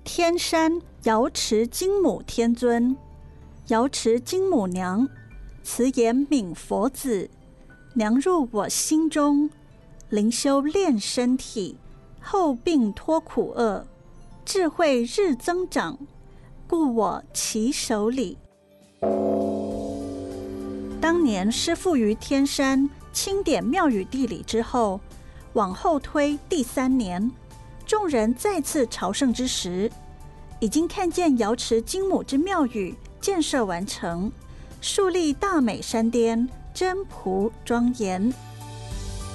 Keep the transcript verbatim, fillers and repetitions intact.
天山瑶池金母天尊，瑶池金母娘，慈颜悯佛子，娘入我心中，灵修炼身体，后病脱苦厄，智慧日增长，故我祈手礼。当年师父于天山清点庙宇地理之后，往后推第三年，众人再次朝圣之时，已经看见瑶池金母之庙宇建设完成，树立大美山巅，真朴庄严。